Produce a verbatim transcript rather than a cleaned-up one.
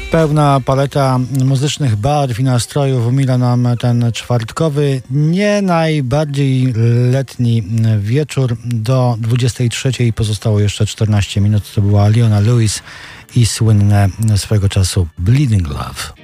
Pełna paleta muzycznych barw i nastrojów umila nam ten czwartkowy, nie najbardziej letni wieczór. Do dwudziestej trzeciej pozostało jeszcze czternaście minut. To była Leona Lewis i słynne swego czasu Bleeding Love.